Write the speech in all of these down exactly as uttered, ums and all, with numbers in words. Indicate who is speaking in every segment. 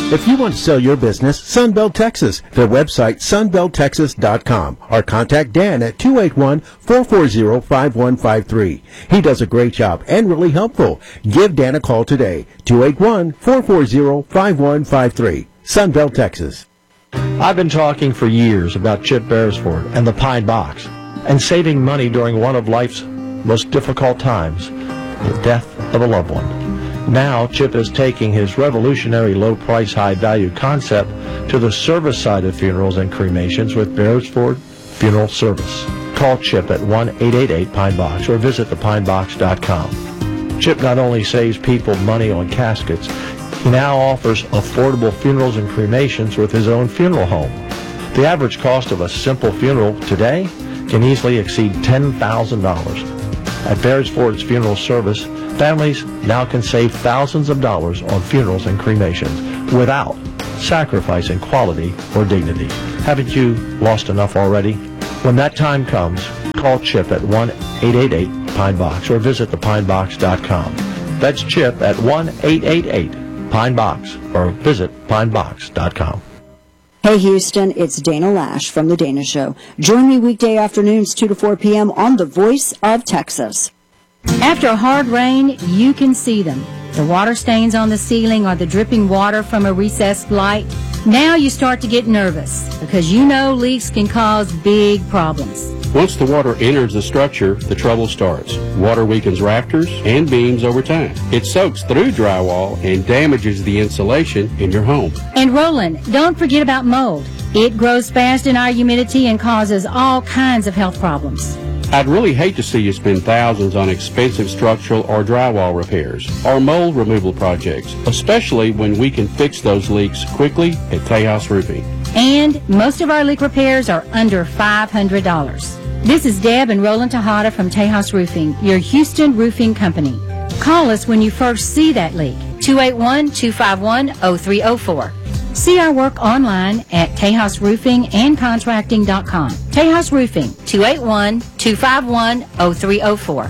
Speaker 1: If you want to sell your business, Sunbelt Texas. Their website, sunbelt texas dot com. Or contact Dan at two eight one, four four zero, five one five three. He does a great job and really helpful. Give Dan a call today, two eight one, four four zero, five one five three. Sunbelt Texas.
Speaker 2: I've been talking for years about Chip Beresford and the Pine Box and saving money during one of life's most difficult times, the death of a loved one. Now, Chip is taking his revolutionary low-price, high-value concept to the service side of funerals and cremations with Beresford Funeral Service. Call Chip at one eight eight eight, Pine Box or visit the pine box dot com. Chip not only saves people money on caskets, he now offers affordable funerals and cremations with his own funeral home. The average cost of a simple funeral today can easily exceed ten thousand dollars. At Beresford's Funeral Service, families now can save thousands of dollars on funerals and cremations without sacrificing quality or dignity. Haven't you lost enough already? When that time comes, call Chip at one eight eight eight, Pine Box or visit the pine box dot com. That's Chip at one eight eight eight, Pine Box or visit pine box dot com.
Speaker 3: Hey Houston, it's Dana Lash from The Dana Show. Join me weekday afternoons two to four p.m. on The Voice of Texas.
Speaker 4: After a hard rain, you can see them. The water stains on the ceiling or the dripping water from a recessed light. Now you start to get nervous because you know leaks can cause big problems.
Speaker 5: Once the water enters the structure, the trouble starts. Water weakens rafters and beams over time. It soaks through drywall and damages the insulation in your home.
Speaker 4: And Roland, don't forget about mold. It grows fast in our humidity and causes all kinds of health problems.
Speaker 5: I'd really hate to see you spend thousands on expensive structural or drywall repairs or mold removal projects, especially when we can fix those leaks quickly at Tejas Roofing.
Speaker 4: And most of our leak repairs are under five hundred dollars. This is Deb and Roland Tejada from Tejas Roofing, your Houston roofing company. Call us when you first see that leak, two eight one, two five one, zero three zero four. See our work online at tejas roofing and contracting dot com. Tejas Roofing, two eight one, two five one, zero three zero four.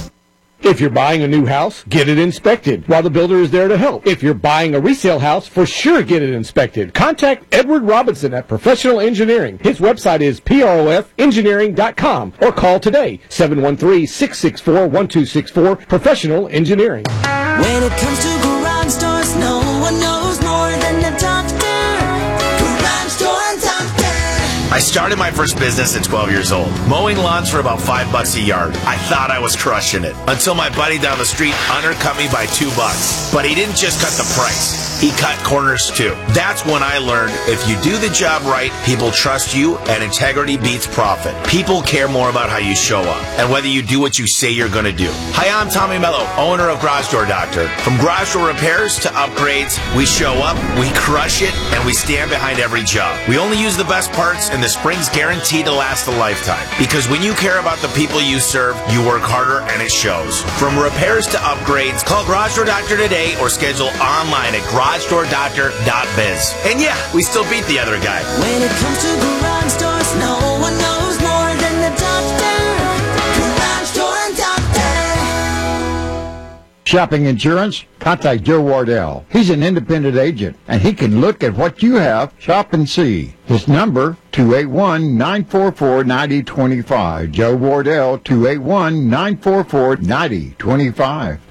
Speaker 6: If you're buying a new house, get it inspected while the builder is there to help. If you're buying a resale house, for sure get it inspected. Contact Edward Robinson at Professional Engineering. His website is P R O F engineering dot com or call today, seven one three, six six four, one two six four, Professional Engineering.
Speaker 7: When it comes to garage doors, no one knows more than the doctor. Garage Door Doctor.
Speaker 8: I started my first business at twelve years old, mowing lawns for about five bucks a yard. I thought I was crushing it until my buddy down the street undercut me by two bucks. But he didn't just cut the price. He cut corners too. That's when I learned if you do the job right, people trust you and integrity beats profit. People care more about how you show up and whether you do what you say you're going to do. Hi, I'm Tommy Mello, owner of Garage Door Doctor. From garage door repairs to upgrades, we show up, we crush it, and we stand behind every job. We only use the best parts and the spring's guaranteed to last a lifetime. Because when you care about the people you serve, you work harder and it shows. From repairs to upgrades, call Garage Door Doctor today or schedule online at garage door doctor dot biz. And yeah, we still beat the other guy.
Speaker 7: When it comes to garage doors, no one knows more than the doctor. Garage Door Doctor.
Speaker 9: Shopping insurance? Contact Joe Wardell. He's an independent agent, and he can look at what you have, shop and see. His number, two eight one, nine four four, nine zero two five. Joe Wardell, two eight one, nine four four, nine zero two five.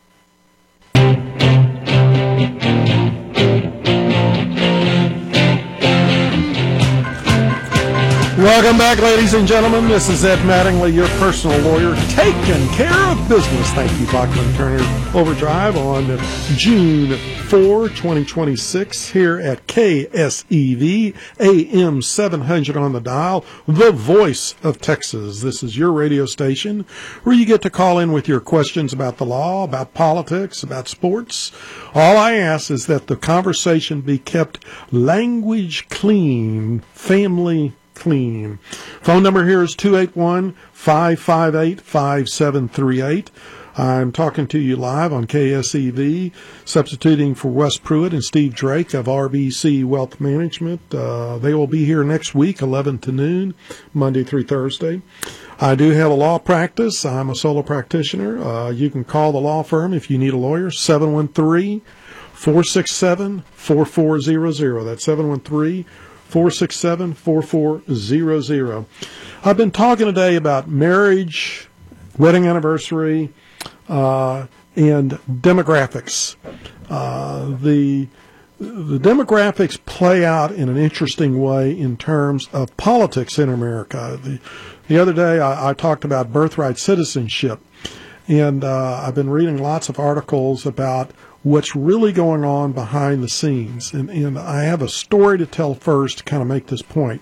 Speaker 10: Welcome back, ladies and gentlemen. This is Ed Mattingly, your personal lawyer, taking care of business. Thank you, Bachman Turner Overdrive on June fourth, twenty twenty-six, here at K S E V, A M seven hundred on the dial, the voice of Texas. This is your radio station where you get to call in with your questions about the law, about politics, about sports. All I ask is that the conversation be kept language clean, family clean. Phone number here is two eight one, five five eight, five seven three eight. I'm talking to you live on K S E V, substituting for Wes Pruitt and Steve Drake of R B C Wealth Management. Uh, they will be here next week, eleven to noon, Monday through Thursday. I do have a law practice. I'm a solo practitioner. Uh, you can call the law firm if you need a lawyer, seven one three, four six seven, four four zero zero. That's seven one three, four six seven, four four zero zero. I've been talking today about marriage, wedding anniversary, uh, and demographics. Uh, the the demographics play out in an interesting way in terms of politics in America. The, the other day I, I talked about birthright citizenship, and uh, I've been reading lots of articles about what's really going on behind the scenes. And, and I have a story to tell first to kind of make this point.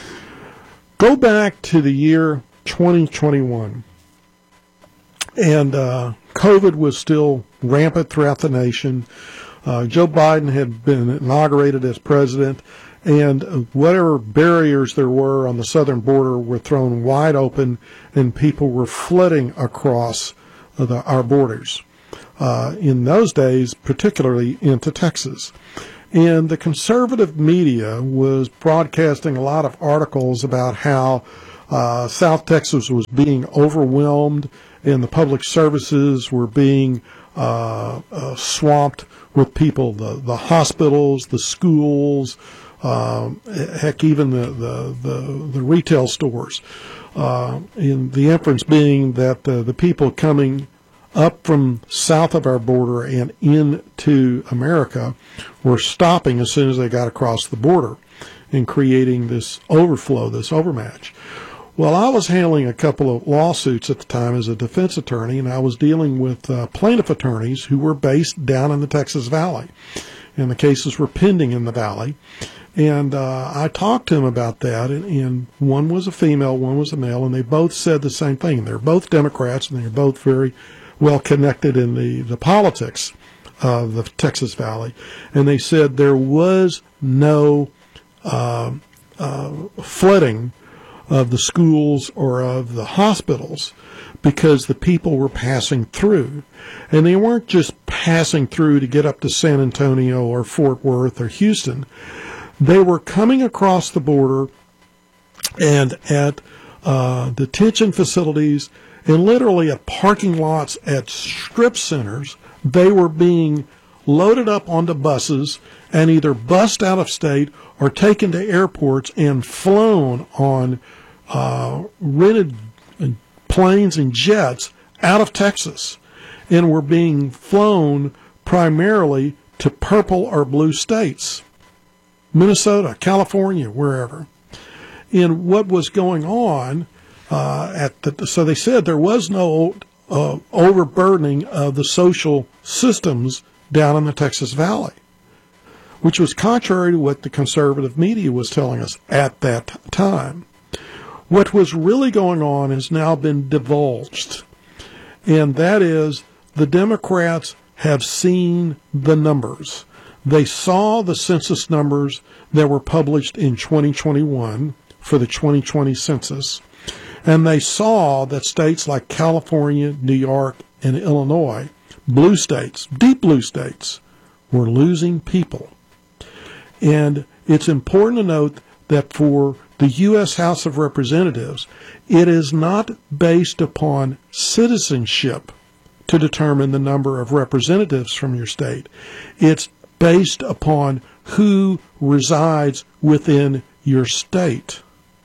Speaker 10: Go back to the year twenty twenty-one, and uh, COVID was still rampant throughout the nation. Uh, Joe Biden had been inaugurated as president, and whatever barriers there were on the southern border were thrown wide open, and people were flooding across the, our borders. Uh, in those days, particularly into Texas. And the conservative media was broadcasting a lot of articles about how uh, South Texas was being overwhelmed and the public services were being uh, uh, swamped with people, the, the hospitals, the schools, um, heck, even the, the, the, the retail stores. Uh, and the inference being that uh, the people coming up from south of our border and into America were stopping as soon as they got across the border and creating this overflow, this overmatch. Well, I was handling a couple of lawsuits at the time as a defense attorney, and I was dealing with uh, plaintiff attorneys who were based down in the Texas Valley, and the cases were pending in the Valley. And uh, I talked to them about that, and, and one was a female, one was a male, and they both said the same thing. They're both Democrats, and they're both very well connected in the, the politics of the Texas Valley. And they said there was no uh, uh, flooding of the schools or of the hospitals because the people were passing through. And they weren't just passing through to get up to San Antonio or Fort Worth or Houston. They were coming across the border and at uh, detention facilities and literally at parking lots at strip centers, they were being loaded up onto buses and either bussed out of state or taken to airports and flown on uh, rented planes and jets out of Texas, and were being flown primarily to purple or blue states, Minnesota, California, wherever. And what was going on Uh, at the, so they said there was no uh, overburdening of the social systems down in the Texas Valley, which was contrary to what the conservative media was telling us at that time. What was really going on has now been divulged, and that is the Democrats have seen the numbers. They saw the census numbers that were published in twenty twenty-one for the twenty twenty census. And they saw that states like California, New York, and Illinois, blue states, deep blue states, were losing people. And it's important to note that for the U S House of Representatives, it is not based upon citizenship to determine the number of representatives from your state. It's based upon who resides within your state.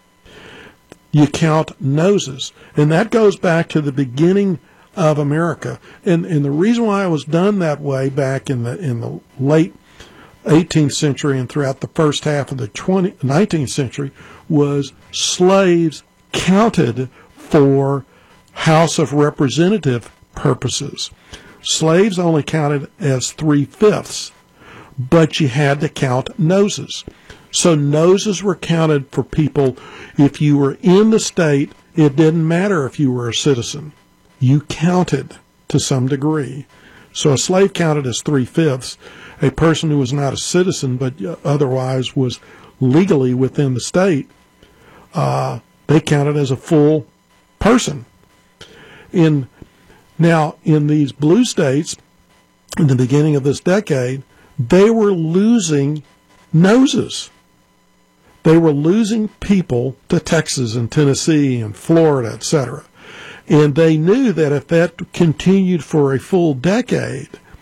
Speaker 10: You count noses. And that goes back to the beginning of America. And, and the reason why it was done that way back in the in the late eighteenth century and throughout the first half of the twentieth, nineteenth century was slaves counted for House of Representative purposes. Slaves only counted as three-fifths, but you had to count noses. So noses were counted for people. If you were in the state, it didn't matter if you were a citizen. You counted to some degree. So a slave counted as three-fifths. A person who was not a citizen but otherwise was legally within the state, uh, they counted as a full person. In Now, in these blue states, in the beginning of this decade, they were losing noses. They were losing people to Texas and Tennessee and Florida, et cetera. And they knew that if that continued for a full decade,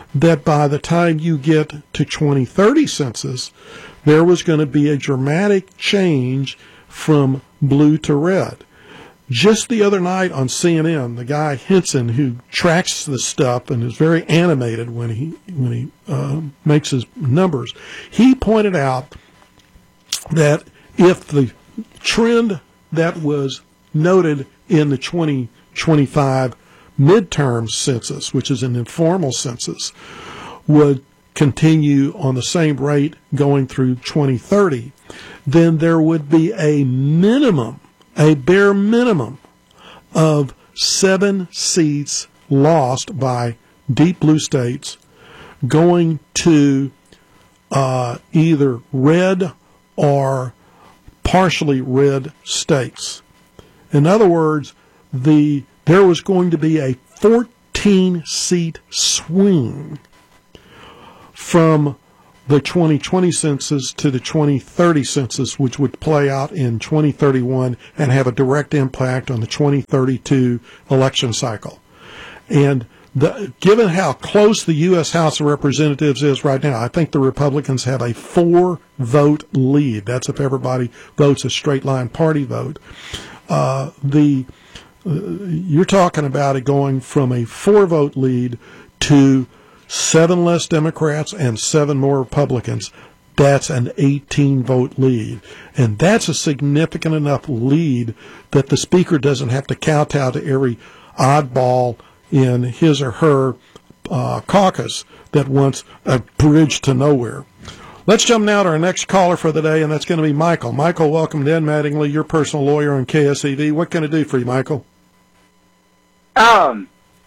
Speaker 10: that by the time you get to twenty thirty census, there was going to be a dramatic change from blue to red. Just the other night on C N N, the guy Henson, who tracks the stuff and is very animated when he when he uh, makes his numbers, he pointed out that if the trend that was noted in the twenty twenty-five midterm census, which is an informal census, would continue on the same rate going through twenty thirty, then there would be a minimum, a bare minimum of seven seats lost by deep blue states going to uh, either red or partially red states. In other words, the there was going to be a fourteen-seat swing from the twenty twenty census to the twenty thirty census, which would play out in twenty thirty-one and have a direct impact on the twenty thirty-two election cycle. And the, given how close the U S House of Representatives is right now, I think the Republicans have a four-vote lead. That's if everybody votes a straight-line party vote. Uh, the uh, you're talking about it going from a four-vote lead to seven less Democrats and seven more Republicans. That's an eighteen-vote lead. And that's a significant enough lead that the Speaker doesn't have to kowtow to every oddball in his or her uh, caucus that wants a bridge to nowhere. Let's jump now to our next caller for the day, and that's going to be Michael. Michael, welcome to Ed Mattingly, your personal lawyer on K S E V. What can I do for you, Michael?
Speaker 11: Um,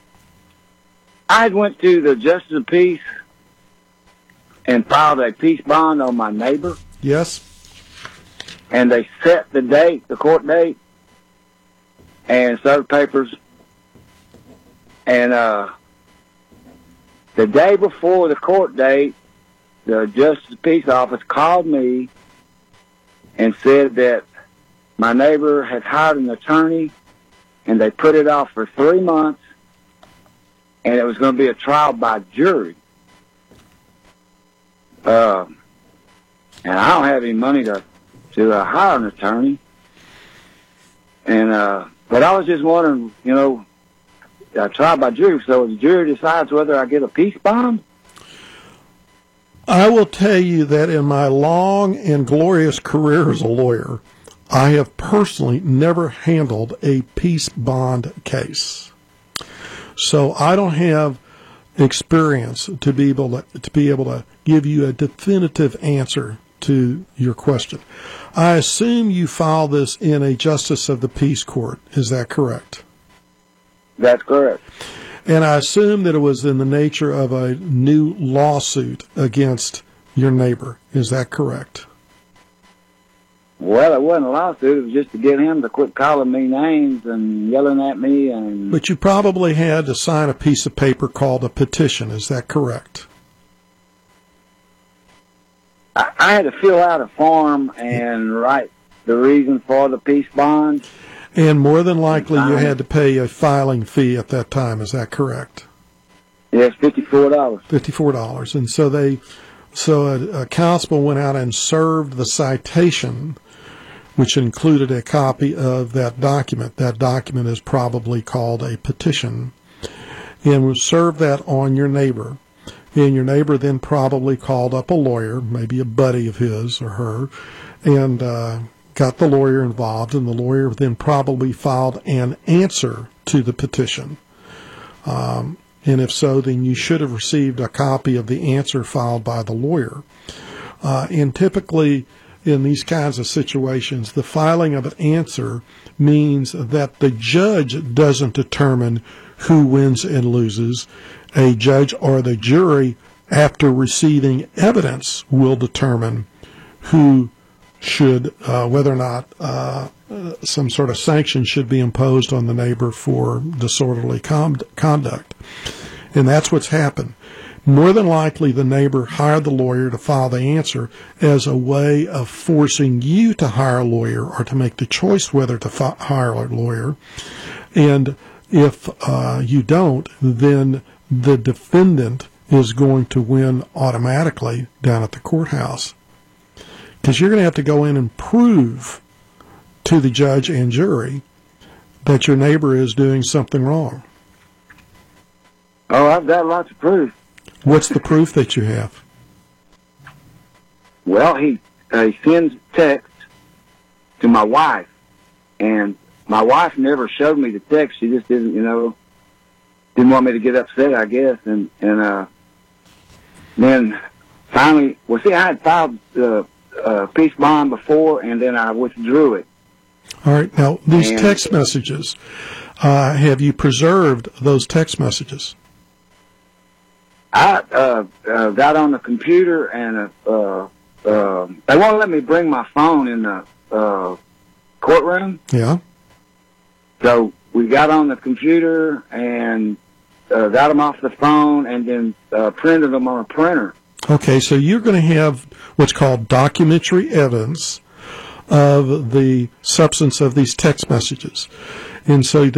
Speaker 11: I went to the Justice of Peace and filed a peace bond on my neighbor.
Speaker 10: Yes.
Speaker 11: And they set the date, the court date, and served papers. And uh, the day before the court date, the Justice of Peace office called me and said that my neighbor had hired an attorney, and they put it off for three months, and it was going to be a trial by jury. Uh, and I don't have any money to to uh, hire an attorney. And uh, but I was just wondering, you know, a trial by jury. So the jury decides whether I get a peace bond.
Speaker 10: I will tell you that in my long and glorious career as a lawyer, I have personally never handled a peace bond case. So I don't have experience to be able to, to be able to give you a definitive answer to your question. I assume you filed this in a Justice of the Peace court. Is that correct?
Speaker 11: That's correct.
Speaker 10: And I assume that it was in the nature of a new lawsuit against your neighbor. Is that correct?
Speaker 11: Well, it wasn't a lawsuit. It was just to get him to quit calling me names and yelling at me. And
Speaker 10: But you probably had to sign a piece of paper called a petition. Is that correct?
Speaker 11: I, I had to fill out a form and write the reason for the peace bond.
Speaker 10: And more than likely you had to pay a filing fee at that time. Is that correct?
Speaker 11: Yes, fifty-four dollars.
Speaker 10: fifty-four dollars. And so they, so a, a constable went out and served the citation, which included a copy of that document. That document is probably called a petition, and was served that on your neighbor. And your neighbor then probably called up a lawyer, maybe a buddy of his or her, and uh, got the lawyer involved, and the lawyer then probably filed an answer to the petition. Um, and if so, then you should have received a copy of the answer filed by the lawyer. Uh, and typically, in these kinds of situations, the filing of an answer means that the judge doesn't determine who wins and loses. A judge or the jury, after receiving evidence, will determine who should, uh, whether or not uh, some sort of sanction should be imposed on the neighbor for disorderly com- conduct. And that's what's happened. More than likely, the neighbor hired the lawyer to file the answer as a way of forcing you to hire a lawyer or to make the choice whether to fi- hire a lawyer. And if uh, you don't, then the defendant is going to win automatically down at the courthouse, because you're going to have to go in and prove to the judge and jury that your neighbor is doing something wrong.
Speaker 11: Oh, I've got lots of proof.
Speaker 10: What's the proof that you have?
Speaker 11: Well, he, uh, he sends text to my wife, and my wife never showed me the text. She just didn't, you know, didn't want me to get upset, I guess. And, and uh, then finally, well, see, I had filed uh, uh, peace bond before, and then I withdrew it.
Speaker 10: All right. Now, these
Speaker 11: and,
Speaker 10: text messages, uh, have you preserved those text messages?
Speaker 11: I uh, uh, got on the computer, and uh, uh, they won't let me bring my phone in the uh, courtroom.
Speaker 10: Yeah.
Speaker 11: So we got on the computer and uh, got them off the phone, and then uh, printed them on a printer.
Speaker 10: Okay, so you're going to have what's called documentary evidence of the substance of these text messages. And so